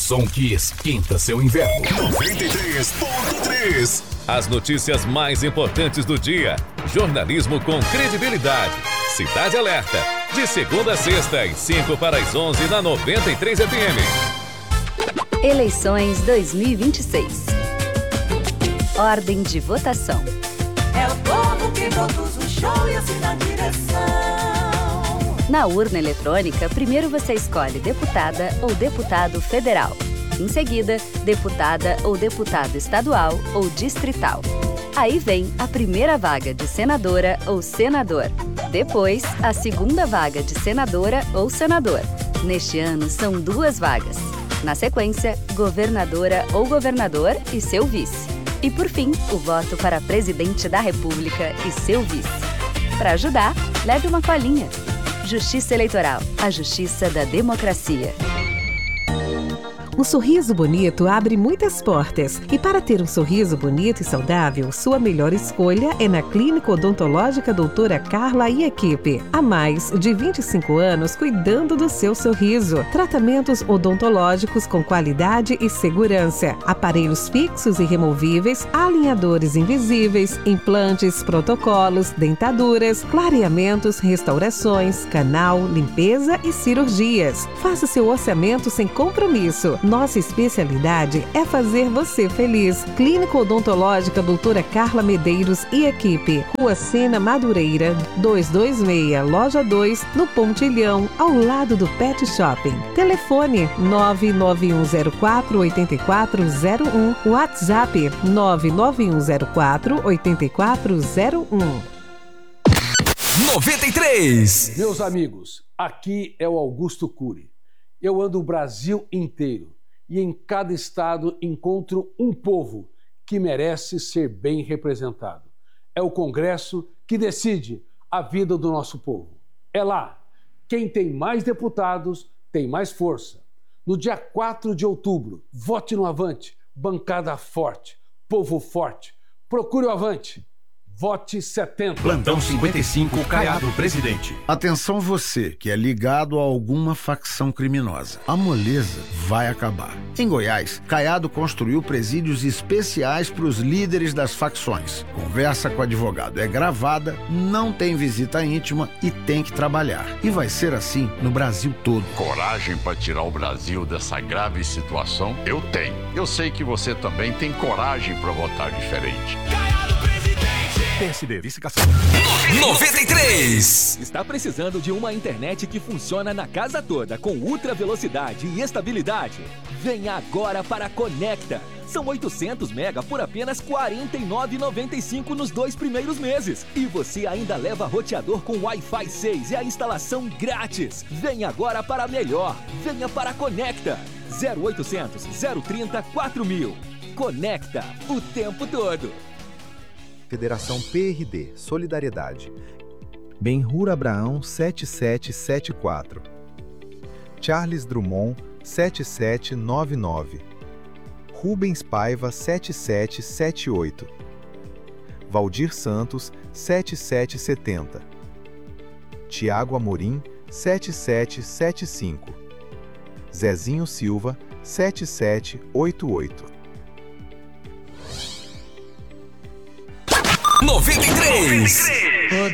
som que esquenta seu inverno. 93.3. As notícias mais importantes do dia. Jornalismo com credibilidade. Cidade Alerta. De segunda a sexta, às 5 para as 11 na 93 FM. Eleições 2026. Ordem de votação. É o povo que produz o show e assina a direção. Na urna eletrônica, primeiro você escolhe deputada ou deputado federal. Em seguida, deputada ou deputado estadual ou distrital. Aí vem a primeira vaga de senadora ou senador. Depois, a segunda vaga de senadora ou senador. Neste ano, são 2 vagas. Na sequência, governadora ou governador e seu vice. E por fim, o voto para presidente da República e seu vice. Para ajudar, leve uma colinha. Justiça Eleitoral, a justiça da democracia. Um sorriso bonito abre muitas portas. E para ter um sorriso bonito e saudável, sua melhor escolha é na Clínica Odontológica Doutora Carla e equipe. Há mais de 25 anos cuidando do seu sorriso. Tratamentos odontológicos com qualidade e segurança. Aparelhos fixos e removíveis, alinhadores invisíveis, implantes, protocolos, dentaduras, clareamentos, restaurações, canal, limpeza e cirurgias. Faça seu orçamento sem compromisso. Nossa especialidade é fazer você feliz. Clínica Odontológica Doutora Carla Medeiros e equipe. Rua Sena Madureira, 226, Loja 2, no Pontilhão, ao lado do Pet Shopping. Telefone 99104-8401. WhatsApp 99104-8401. 93. Meus amigos, aqui é o Augusto Cury. Eu ando o Brasil inteiro e em cada estado encontro um povo que merece ser bem representado. É o Congresso que decide a vida do nosso povo. É lá. Quem tem mais deputados tem mais força. No dia 4 de outubro, vote no Avante. Bancada forte, povo forte. Procure o Avante. Vote 70. Plantão 55, Caiado presidente. Atenção você que é ligado a alguma facção criminosa. A moleza vai acabar. Em Goiás, Caiado construiu presídios especiais para os líderes das facções. Conversa com o advogado é gravada, não tem visita íntima e tem que trabalhar. E vai ser assim no Brasil todo. Coragem para tirar o Brasil dessa grave situação? Eu tenho. Eu sei que você também tem coragem para votar diferente. PSD, vice-cação. 93. Está precisando de uma internet que funciona na casa toda, com ultra velocidade e estabilidade? Venha agora para a Conecta. São 800 mega por apenas R$ 49,95 nos 2 primeiros meses. E você ainda leva roteador com Wi-Fi 6 e a instalação grátis. Venha agora para a melhor. Venha para a Conecta. 0800 030 4000. Conecta o tempo todo. Federação PRD, Solidariedade. Benhur Abraão 7774. Charles Drummond 7799. Rubens Paiva 7778. Valdir Santos 7770. Tiago Amorim 7775. Zezinho Silva 7788. 93.